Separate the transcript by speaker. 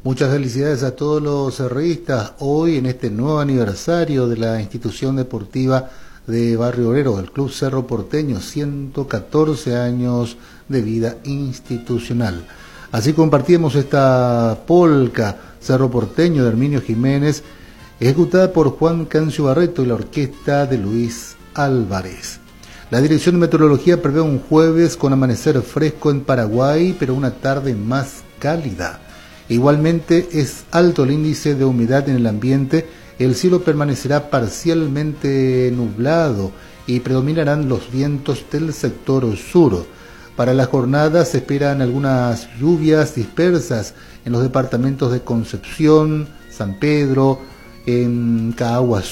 Speaker 1: Muchas felicidades a todos los cerristas hoy en este nuevo aniversario de la institución deportiva de Barrio Obrero, el Club Cerro Porteño, 114 años de vida institucional. Así compartimos esta polca Cerro Porteño de Herminio Jiménez, ejecutada por Juan Cancio Barreto y la orquesta de Luis Álvarez. La Dirección de Meteorología prevé un jueves con amanecer fresco en Paraguay, pero una tarde más cálida. Igualmente es alto el índice de humedad en el ambiente, el cielo permanecerá parcialmente nublado y predominarán los vientos del sector sur. Para la jornada se esperan algunas lluvias dispersas en los departamentos de Concepción, San Pedro, en Caguazú.